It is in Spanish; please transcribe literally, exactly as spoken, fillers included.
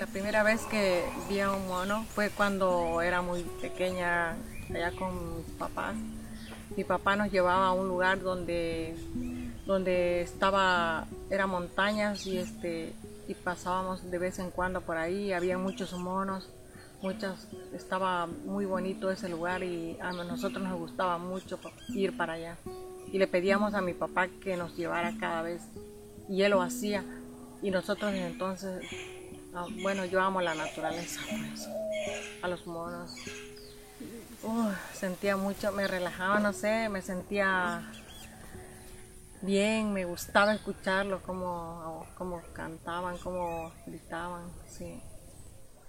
La primera vez que vi a un mono fue cuando era muy pequeña, allá con mis papás. Mi papá nos llevaba a un lugar donde, donde estaba, eran montañas y, este, y pasábamos de vez en cuando por ahí, había muchos monos, muchas, estaba muy bonito ese lugar y a nosotros nos gustaba mucho ir para allá. Y le pedíamos a mi papá que nos llevara cada vez y él lo hacía. Y nosotros desde entonces, ah, bueno, yo amo la naturaleza, por eso, a los monos. Uh, sentía mucho, me relajaba, no sé, me sentía bien, me gustaba escucharlos, cómo, cómo cantaban, cómo gritaban, sí.